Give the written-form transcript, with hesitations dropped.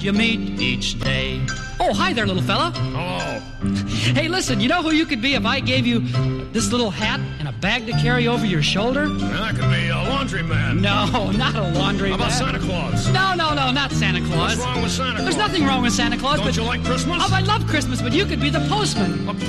you meet each day. Oh, hi there, little fella. Hello. Hey, listen, you know who you could be if I gave you this little hat and a bag to carry over your shoulder? I could be a laundryman. No, not a laundry How about man. Santa Claus? No, not Santa Claus. What's wrong with Santa Claus? There's nothing wrong with Santa Claus. Don't you like Christmas? Oh, I love Christmas, but you could be the postman. A